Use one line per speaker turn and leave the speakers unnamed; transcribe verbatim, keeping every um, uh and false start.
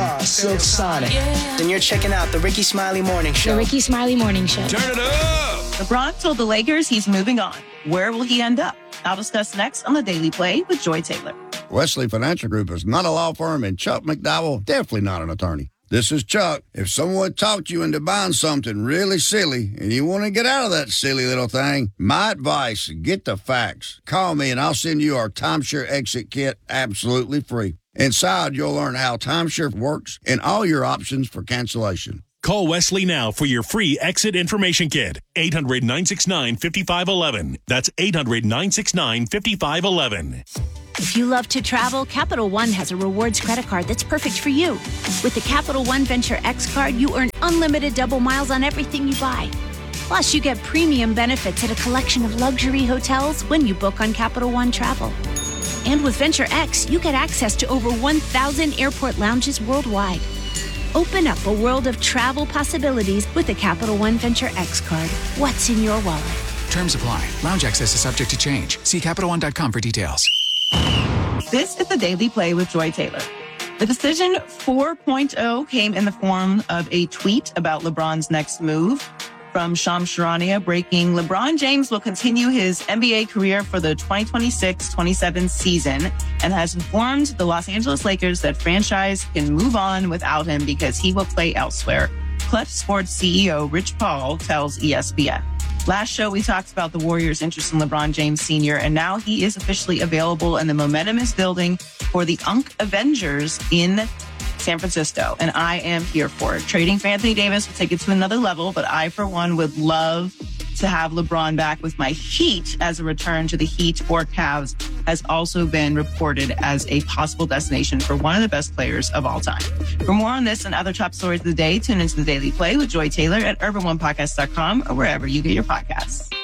Shaw, Silk Sonic.
Yeah.
Then you're checking out the Ricky Smiley Morning Show.
The Ricky Smiley Morning Show.
Turn it up!
LeBron told the Lakers he's moving on. Where will he end up? I'll discuss next on The Daily Play with Joy Taylor.
Wesley Financial Group is not a law firm, and Chuck McDowell, definitely not an attorney. This is Chuck. If someone talked you into buying something really silly and you want to get out of that silly little thing, my advice, get the facts. Call me and I'll send you our timeshare exit kit absolutely free. Inside, you'll learn how timeshare works and all your options for cancellation.
Call Wesley now for your free exit information kit. eight hundred, nine six nine, five five one one. That's eight hundred, nine six nine, five five one one.
If you love to travel, Capital One has a rewards credit card that's perfect for you. With the Capital One Venture X card, you earn unlimited double miles on everything you buy. Plus, you get premium benefits at a collection of luxury hotels when you book on Capital One Travel. And with Venture X, you get access to over one thousand airport lounges worldwide. Open up a world of travel possibilities with the Capital One Venture X card. What's in your wallet?
Terms apply. Lounge access is subject to change. See Capital One dot com for details.
This is The Daily Play with Joy Taylor. The decision four point oh came in the form of a tweet about LeBron's next move from Shams Charania, breaking LeBron James will continue his N B A career for the twenty twenty-six twenty-seven season and has informed the Los Angeles Lakers that franchise can move on without him because he will play elsewhere. Clutch Sports C E O Rich Paul tells E S P N. Last show, we talked about the Warriors' interest in LeBron James Senior, and now he is officially available, and the momentum is building for the Unk Avengers in San Francisco, and I am here for it. Trading for Anthony Davis will take it to another level, but I, for one, would love to have LeBron back with my Heat as a return to the Heat or Cavs has also been reported as a possible destination for one of the best players of all time. For more on this and other top stories of the day, tune into The Daily Play with Joy Taylor at urban one podcast dot com or wherever you get your podcasts.